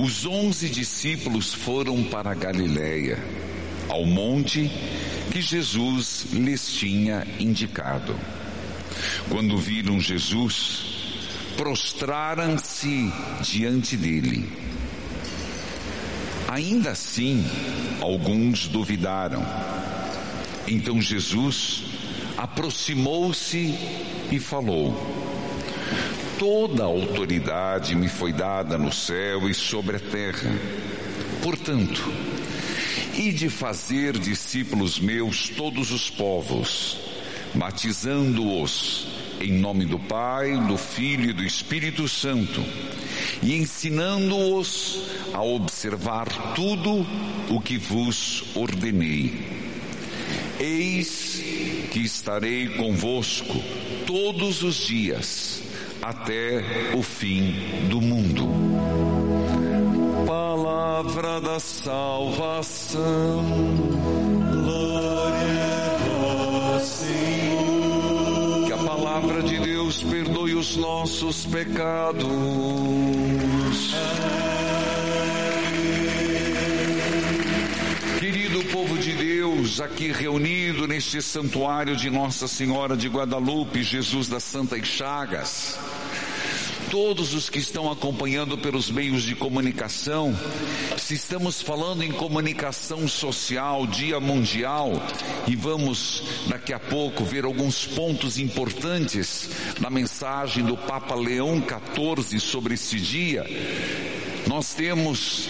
os 11 discípulos foram para a Galileia, ao monte que Jesus lhes tinha indicado. Quando viram Jesus, prostraram-se diante dele. Ainda assim, alguns duvidaram. Então Jesus aproximou-se e falou: toda a autoridade me foi dada no céu e sobre a terra. Portanto, ide fazer discípulos meus todos os povos, batizando-os em nome do Pai, do Filho e do Espírito Santo, e ensinando-os a observar tudo o que vos ordenei. Eis que estarei convosco todos os dias, até o fim do mundo. Palavra da salvação. Glória a vós, Senhor. Que a palavra de Deus perdoe os nossos pecados. Querido povo de Deus, aqui reunido neste santuário de Nossa Senhora de Guadalupe, Jesus das Santas Chagas, todos os que estão acompanhando pelos meios de comunicação, se estamos falando em comunicação social, Dia Mundial, e vamos daqui a pouco ver alguns pontos importantes na mensagem do Papa Leão XIV sobre esse dia. Nós temos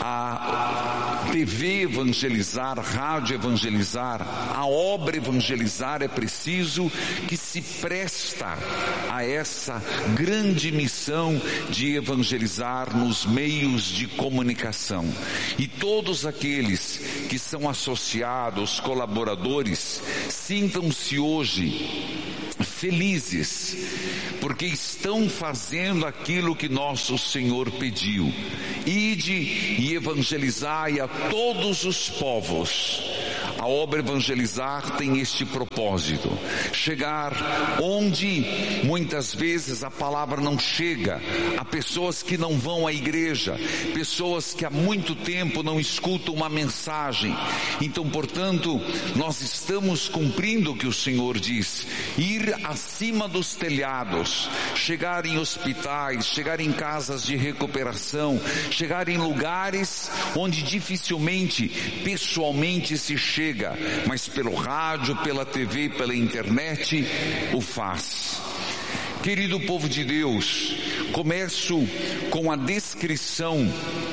a TV evangelizar, a rádio evangelizar, a obra evangelizar. É preciso que se presta a essa grande missão de evangelizar nos meios de comunicação. E todos aqueles que são associados, colaboradores, sintam-se hoje felizes, porque estão fazendo aquilo que nosso Senhor pediu: ide e evangelizai a todos os povos. A obra evangelizar tem este propósito: chegar onde muitas vezes a palavra não chega, a pessoas que não vão à igreja, pessoas que há muito tempo não escutam uma mensagem. Então, portanto, nós estamos cumprindo o que o Senhor diz: ir acima dos telhados, chegar em hospitais, chegar em casas de recuperação, chegar em lugares onde dificilmente pessoalmente se chega, mas pelo rádio, pela TV, pela internet o faz. Querido povo de Deus, começo com a descrição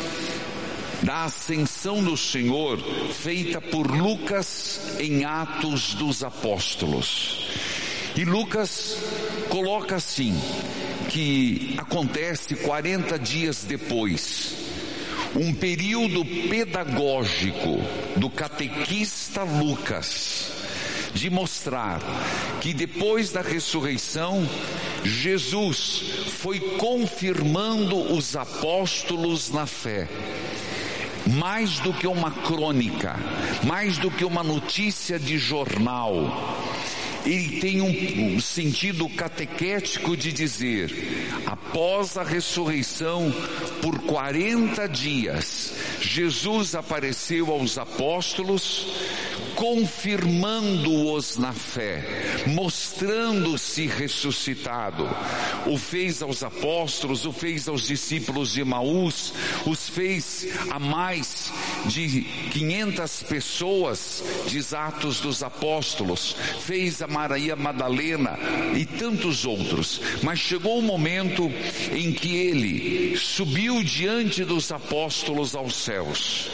da ascensão do Senhor feita por Lucas em Atos dos Apóstolos. E Lucas coloca assim, que acontece 40 dias depois, um período pedagógico do catequista Lucas, de mostrar que depois da ressurreição, Jesus foi confirmando os apóstolos na fé. Mais do que uma crônica, mais do que uma notícia de jornal, ele tem um sentido catequético de dizer: após a ressurreição, por 40 dias, Jesus apareceu aos apóstolos, confirmando-os na fé, mostrando-se ressuscitado. O fez aos apóstolos, o fez aos discípulos de Emaús, os fez a mais de 500 pessoas, diz Atos dos Apóstolos, fez a Maria Madalena e tantos outros. Mas chegou um momento em que ele subiu diante dos apóstolos aos céus.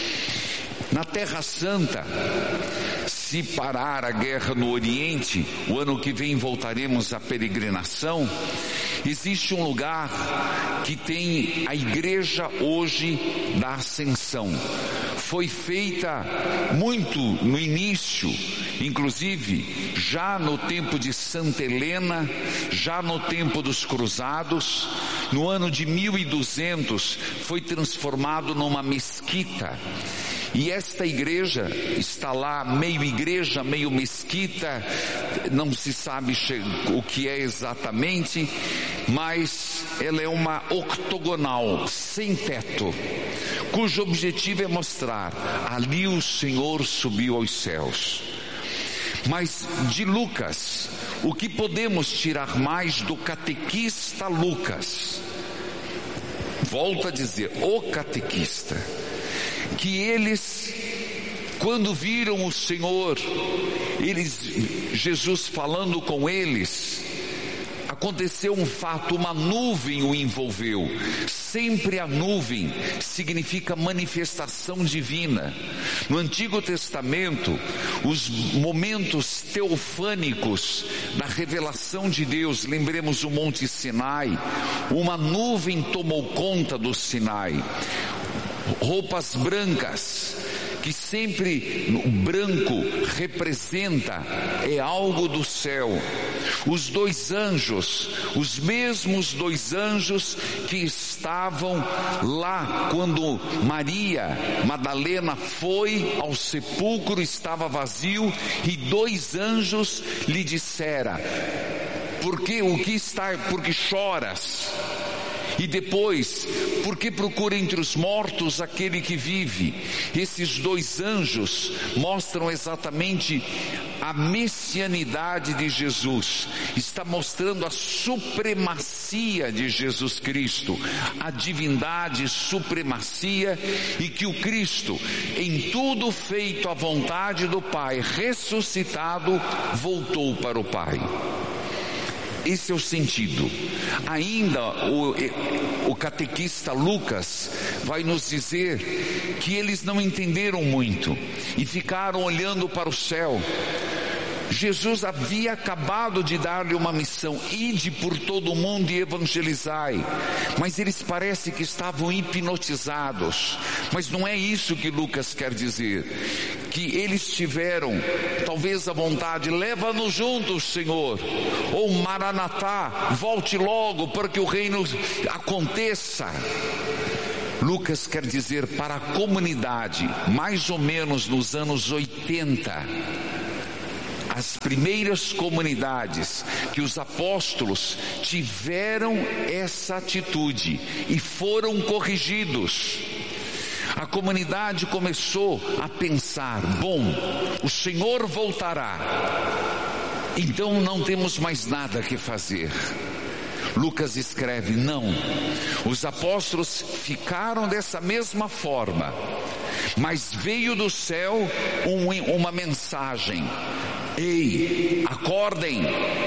Na Terra Santa, se parar a guerra no Oriente, o ano que vem voltaremos à peregrinação, existe um lugar que tem a igreja hoje da Ascensão. Foi feita muito no início, inclusive já no tempo de Santa Helena, já no tempo dos Cruzados. No ano de 1200 foi transformado numa mesquita. E esta igreja está lá, meio igreja, meio mesquita, não se sabe o que é exatamente, mas ela é uma octogonal, sem teto, cujo objetivo é mostrar: ali o Senhor subiu aos céus. Mas de Lucas, o que podemos tirar mais do catequista Lucas? Volto a dizer, o catequista, que eles, quando viram o Senhor, Jesus falando com eles, aconteceu um fato, uma nuvem o envolveu. Sempre a nuvem significa manifestação divina. No Antigo Testamento, os momentos teofânicos da revelação de Deus, lembremos o Monte Sinai, uma nuvem tomou conta do Sinai. Roupas brancas, que sempre o branco representa, é algo do céu. Os dois anjos, os mesmos dois anjos que estavam lá quando Maria Madalena foi ao sepulcro, estava vazio, e dois anjos lhe disseram: porque choras? E depois, por que procura entre os mortos aquele que vive? Esses dois anjos mostram exatamente a messianidade de Jesus. Está mostrando a supremacia de Jesus Cristo, a divindade, supremacia, e que o Cristo, em tudo feito à vontade do Pai, ressuscitado, voltou para o Pai. Esse é o sentido. Ainda o catequista Lucas vai nos dizer que eles não entenderam muito e ficaram olhando para o céu. Jesus havia acabado de dar-lhe uma missão: ide por todo o mundo e evangelizai. Mas eles parecem que estavam hipnotizados. Mas não é isso que Lucas quer dizer. Que eles tiveram talvez a vontade: leva-nos juntos, Senhor, ou Maranatá, volte logo para que o reino aconteça. Lucas quer dizer para a comunidade, mais ou menos nos anos 80, as primeiras comunidades que os apóstolos tiveram essa atitude e foram corrigidos. A comunidade começou a pensar: bom, o Senhor voltará, então não temos mais nada que fazer. Lucas escreve: não, os apóstolos ficaram dessa mesma forma, mas veio do céu uma mensagem: ei, acordem,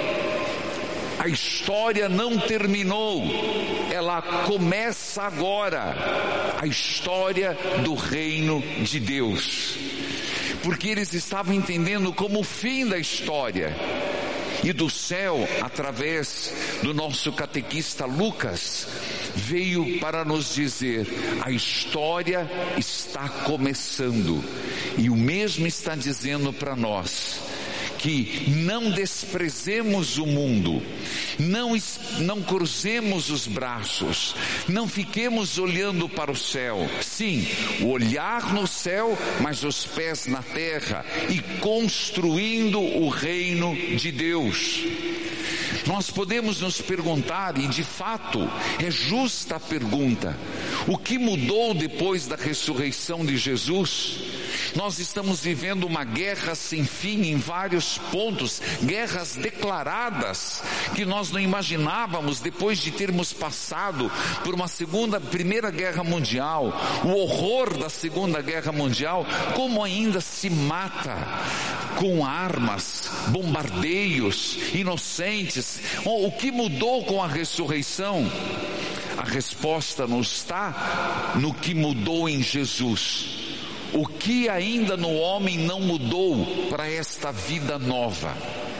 a história não terminou, ela começa agora, a história do reino de Deus. Porque eles estavam entendendo como o fim da história. E do céu, através do nosso catequista Lucas, veio para nos dizer: a história está começando. E o mesmo está dizendo para nós, que não desprezemos o mundo, não cruzemos os braços, não fiquemos olhando para o céu. Sim, o olhar no céu, mas os pés na terra, e construindo o reino de Deus. Nós podemos nos perguntar, e de fato é justa a pergunta: o que mudou depois da ressurreição de Jesus? Nós estamos vivendo uma guerra sem fim em vários pontos, guerras declaradas que nós não imaginávamos depois de termos passado por primeira guerra mundial, o horror da Segunda Guerra Mundial, como ainda se mata com armas, bombardeios, inocentes. O que mudou com a ressurreição? A resposta não está no que mudou em Jesus. O que ainda no homem não mudou para esta vida nova?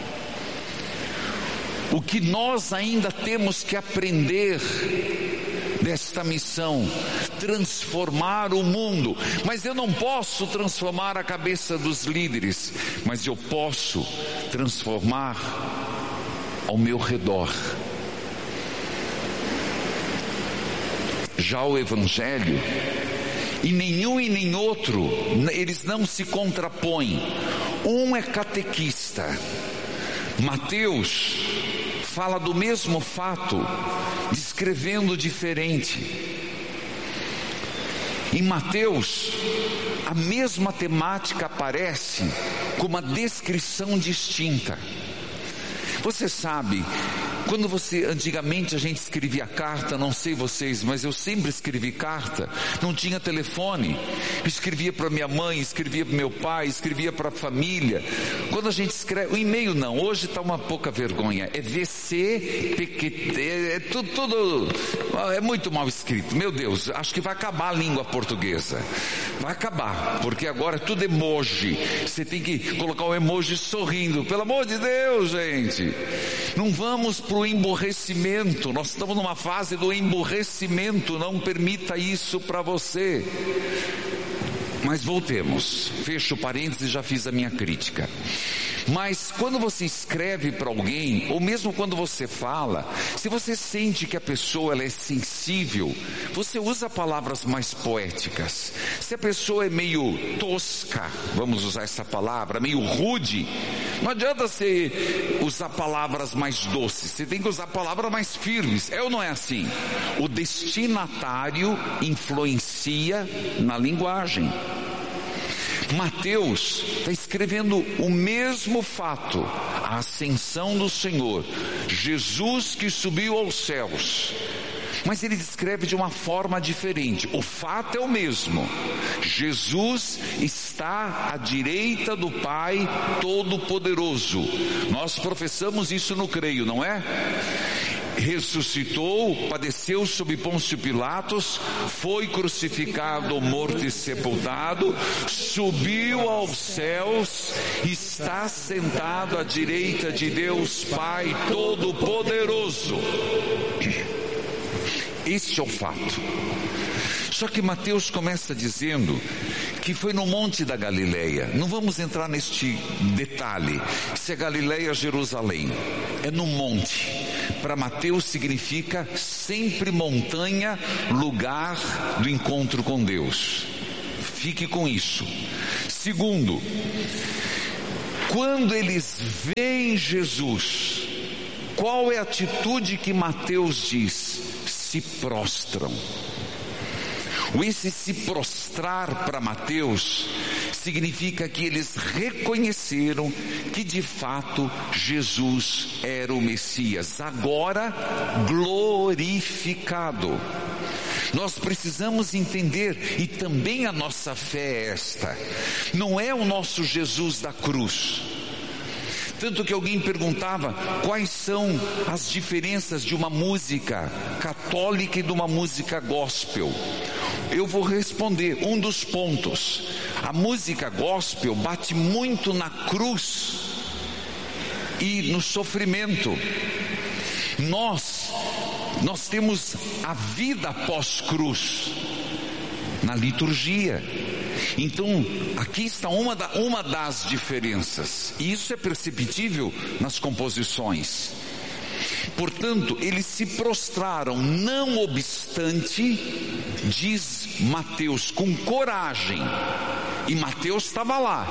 O que nós ainda temos que aprender desta missão? Transformar o mundo. Mas eu não posso transformar a cabeça dos líderes, mas eu posso transformar ao meu redor. Já o Evangelho, e nenhum e nem outro, eles não se contrapõem. Um é catequista. Mateus fala do mesmo fato, descrevendo diferente. Em Mateus, a mesma temática aparece com uma descrição distinta. Você sabe, antigamente a gente escrevia carta, não sei vocês, mas eu sempre escrevi carta, não tinha telefone, escrevia para minha mãe, escrevia para meu pai, escrevia para a família. Quando a gente escreve, o e-mail não, hoje está uma pouca vergonha, é VC, PQT, é tudo, é muito mal escrito, meu Deus, acho que vai acabar a língua portuguesa, vai acabar, porque agora é tudo emoji, você tem que colocar um emoji sorrindo, pelo amor de Deus, gente, não vamos para o emburrecimento, nós estamos numa fase do emburrecimento, não permita isso para você. Mas voltemos, fecho parênteses, já fiz a minha crítica. Mas quando você escreve para alguém, ou mesmo quando você fala, se você sente que a pessoa ela é sensível, você usa palavras mais poéticas. Se a pessoa é meio tosca, vamos usar essa palavra, meio rude, não adianta você usar palavras mais doces, você tem que usar palavras mais firmes. É ou não é assim? O destinatário influencia na linguagem. Mateus está escrevendo o mesmo fato, a ascensão do Senhor, Jesus que subiu aos céus, mas ele descreve de uma forma diferente. O fato é o mesmo, Jesus está à direita do Pai Todo-Poderoso, nós professamos isso no creio, não é? Ressuscitou, padeceu sob Pôncio Pilatos, foi crucificado, morto e sepultado, subiu aos céus, está sentado à direita de Deus Pai Todo-Poderoso. Este é o fato. Só que Mateus começa dizendo que foi no Monte da Galileia. Não vamos entrar neste detalhe, se é Galileia, Jerusalém, é no monte. Para Mateus significa sempre montanha, lugar do encontro com Deus. Fique com isso. Segundo, quando eles veem Jesus, qual é a atitude que Mateus diz? Se prostram. Esse se prostrar para Mateus significa que eles reconheceram que de fato Jesus era o Messias, agora glorificado. Nós precisamos entender, e também a nossa fé é esta, não é o nosso Jesus da cruz. Tanto que alguém perguntava quais são as diferenças de uma música católica e de uma música gospel. Eu vou responder um dos pontos. A música gospel bate muito na cruz e no sofrimento. Nós temos a vida pós-cruz na liturgia. Então, aqui está uma das diferenças, e isso é perceptível nas composições. Portanto, eles se prostraram, não obstante, diz Mateus, com coragem, e Mateus estava lá.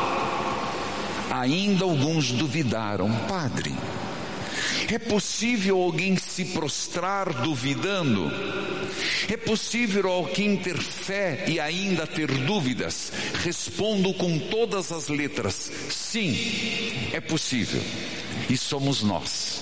Ainda alguns duvidaram. Padre, é possível alguém se prostrar duvidando? É possível alguém ter fé e ainda ter dúvidas? Respondo com todas as letras: sim, é possível. E somos nós.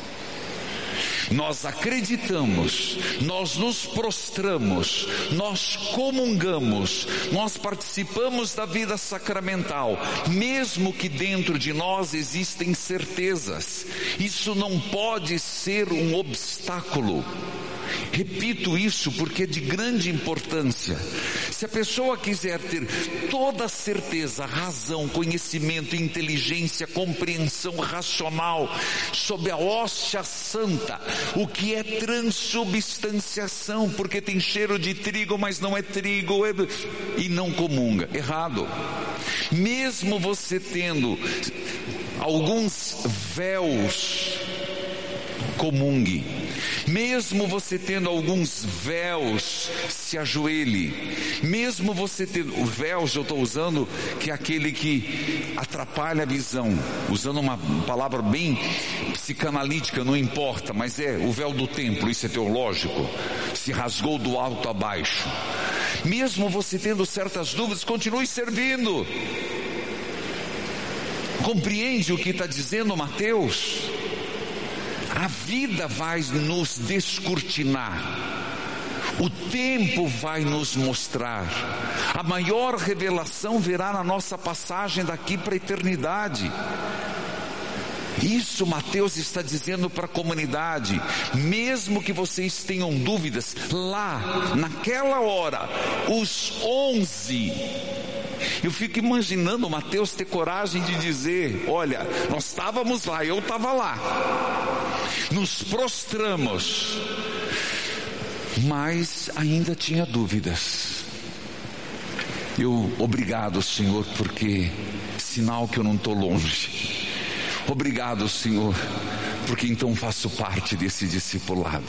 Nós acreditamos, nós nos prostramos, nós comungamos, nós participamos da vida sacramental, mesmo que dentro de nós existem incertezas. Isso não pode ser um obstáculo. Repito isso porque é de grande importância. Se a pessoa quiser ter toda a certeza, razão, conhecimento, inteligência, compreensão racional sobre a hóstia santa, o que é transubstanciação, porque tem cheiro de trigo, mas não é trigo, e não comunga. Errado. Mesmo você tendo alguns véus, comungue. Mesmo você tendo alguns véus, se ajoelhe. Mesmo você tendo, o véu eu estou usando, que é aquele que atrapalha a visão, usando uma palavra bem psicanalítica, não importa, mas é o véu do templo, isso é teológico, se rasgou do alto a baixo. Mesmo você tendo certas dúvidas, continue servindo. Compreende o que está dizendo Mateus? A vida vai nos descortinar, o tempo vai nos mostrar, a maior revelação virá na nossa passagem daqui para a eternidade. Isso Mateus está dizendo para a comunidade. Mesmo que vocês tenham dúvidas, lá, naquela hora, os 11, eu fico imaginando Mateus ter coragem de dizer: olha, nós estávamos lá, eu estava lá, nos prostramos, mas ainda tinha dúvidas. Obrigado, Senhor, porque sinal que eu não estou longe. Obrigado, Senhor, porque então faço parte desse discipulado.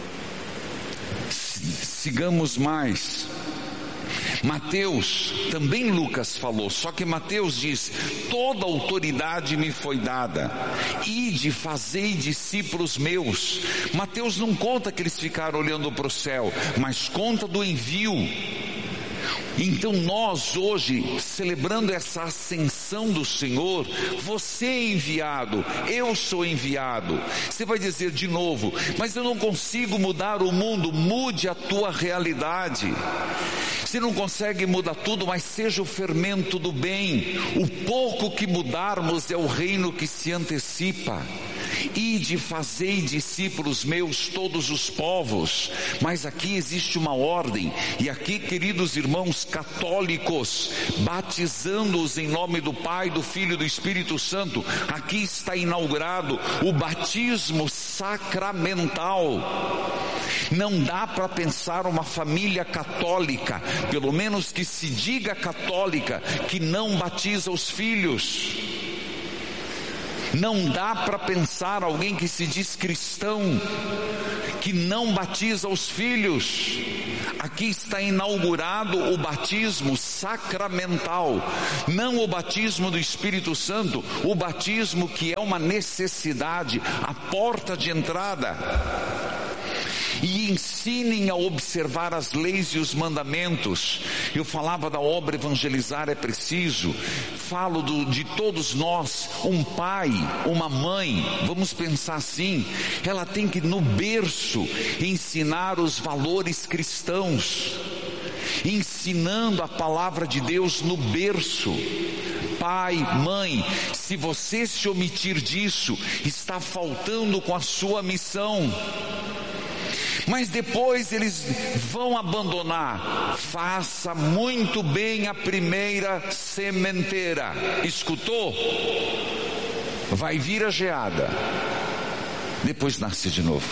Sigamos mais. Mateus, também Lucas falou, só que Mateus diz: toda autoridade me foi dada, ide, fazei discípulos meus. Mateus não conta que eles ficaram olhando para o céu, mas conta do envio. Então nós hoje, celebrando essa ascensão do Senhor, você é enviado, eu sou enviado. Você vai dizer de novo: mas eu não consigo mudar o mundo. Mude a tua realidade. Você não consegue mudar tudo, mas seja o fermento do bem. O pouco que mudarmos é o reino que se antecipa. Ide, fazei discípulos meus todos os povos. Mas aqui existe uma ordem, e aqui, queridos irmãos católicos, batizando-os em nome do Pai, do Filho e do Espírito Santo, aqui está inaugurado o batismo sacramental. Não dá para pensar uma família católica, pelo menos que se diga católica, que não batiza os filhos. Não dá para pensar alguém que se diz cristão, que não batiza os filhos. Aqui está inaugurado o batismo sacramental, não o batismo do Espírito Santo, o batismo que é uma necessidade, a porta de entrada. E ensinem a observar as leis e os mandamentos. Eu falava da obra Evangelizar é Preciso. Falo de todos nós, um pai, uma mãe, vamos pensar assim, ela tem que no berço ensinar os valores cristãos, ensinando a palavra de Deus no berço. Pai, mãe, se você se omitir disso, está faltando com a sua missão. Mas depois eles vão abandonar. Faça muito bem a primeira sementeira. Escutou? Vai vir a geada, depois nasce de novo.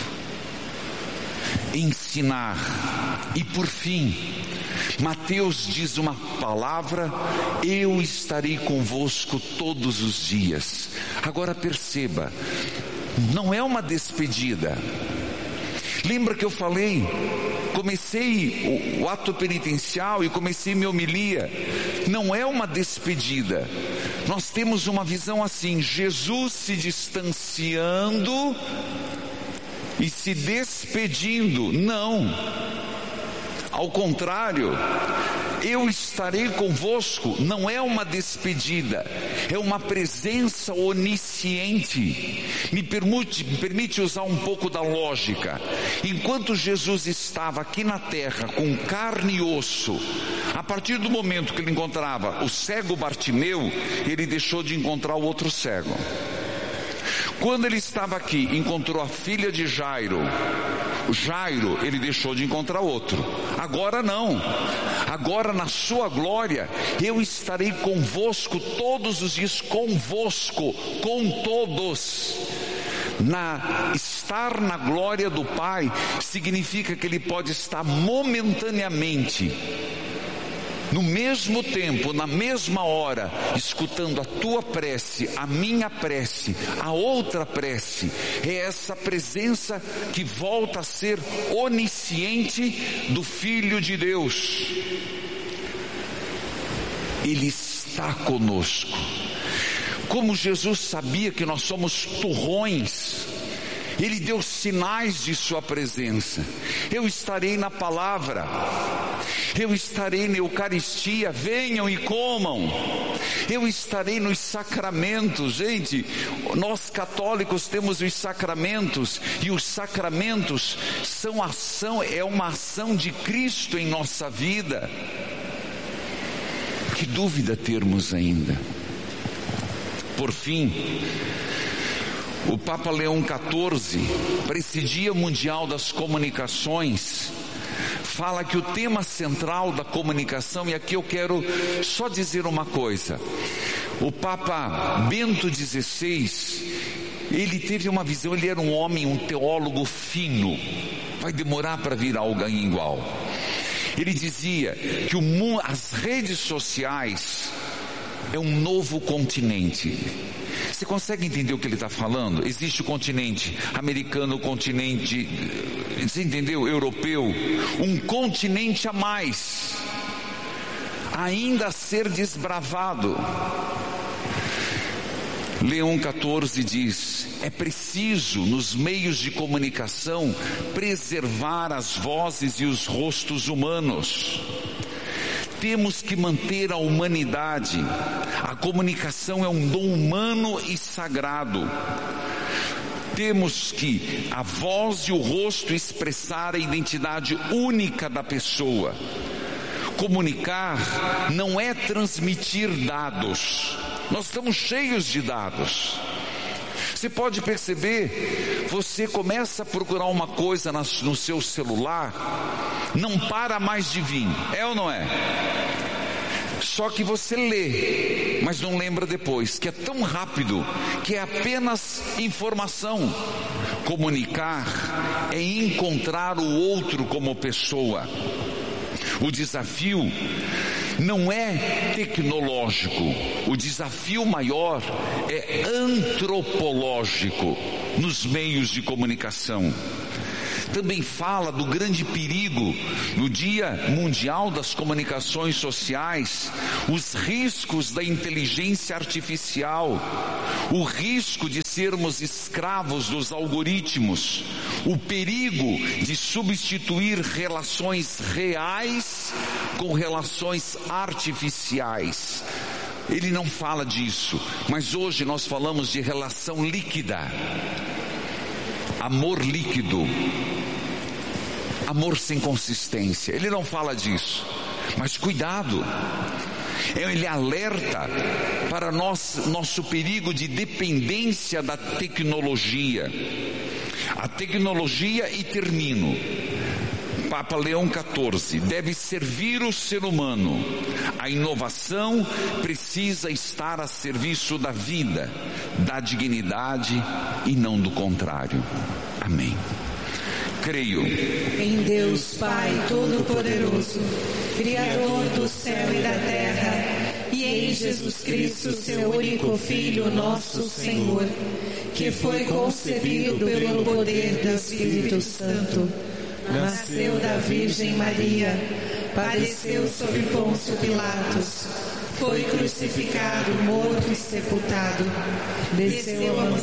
Ensinar. E por fim, Mateus diz uma palavra: eu estarei convosco todos os dias. Agora perceba, não é uma despedida. Lembra que eu falei, comecei o ato penitencial e comecei minha homilia. Não é uma despedida. Nós temos uma visão assim: Jesus se distanciando e se despedindo. Não, ao contrário, eu estarei convosco não é uma despedida, é uma presença onisciente. Me permite usar um pouco da lógica. Enquanto Jesus estava aqui na terra com carne e osso, a partir do momento que ele encontrava o cego Bartimeu, ele deixou de encontrar o outro cego. Quando ele estava aqui, encontrou a filha de Jairo, ele deixou de encontrar outro. Agora não. Agora na sua glória, eu estarei convosco todos os dias, convosco, com todos. Estar na glória do Pai significa que ele pode estar momentaneamente no mesmo tempo, na mesma hora, escutando a tua prece, a minha prece, a outra prece. É essa presença que volta a ser onisciente do Filho de Deus. Ele está conosco. Como Jesus sabia que nós somos turrões, Ele deu sinais de sua presença. Eu estarei na palavra, eu estarei na Eucaristia, venham e comam. Eu estarei nos sacramentos. Gente, nós católicos temos os sacramentos, e os sacramentos são uma ação de Cristo em nossa vida. Que dúvida termos ainda? Por fim, o Papa Leão XIV, presidia mundial das comunicações, fala que o tema central da comunicação, e aqui eu quero só dizer uma coisa: o Papa Bento XVI, ele teve uma visão, ele era um homem, um teólogo fino, vai demorar para vir alguém igual. Ele dizia que as redes sociais é um novo continente. Você consegue entender o que ele está falando? Existe o continente americano, o continente, você entendeu? Europeu, um continente a mais, ainda a ser desbravado. Leão XIV diz: é preciso, nos meios de comunicação, preservar as vozes e os rostos humanos. Temos que manter a humanidade. A comunicação é um dom humano e sagrado. Temos que a voz e o rosto expressar a identidade única da pessoa. Comunicar não é transmitir dados. Nós estamos cheios de dados. Você pode perceber, você começa a procurar uma coisa no seu celular, não para mais de vir, é ou não é? Só que você lê, mas não lembra depois, que é tão rápido, que é apenas informação. Comunicar é encontrar o outro como pessoa. O desafio não é tecnológico, o desafio maior é antropológico nos meios de comunicação. Também fala do grande perigo no Dia Mundial das Comunicações Sociais, os riscos da inteligência artificial, o risco de sermos escravos dos algoritmos, o perigo de substituir relações reais com relações artificiais. Ele não fala disso, mas hoje nós falamos de relação líquida, amor líquido, amor sem consistência. Ele não fala disso, mas cuidado. Ele alerta para nosso perigo de dependência da tecnologia. A tecnologia, e termino, Papa Leão XIV, deve servir o ser humano. A inovação precisa estar a serviço da vida, da dignidade e não do contrário. Amém. Creio em Deus Pai Todo-Poderoso, Criador do céu e da terra, e em Jesus Cristo, seu único Filho, nosso Senhor, que foi concebido pelo poder do Espírito Santo, nasceu da Virgem Maria, padeceu sob Pôncio Pilatos, foi crucificado, morto e sepultado, desceu ao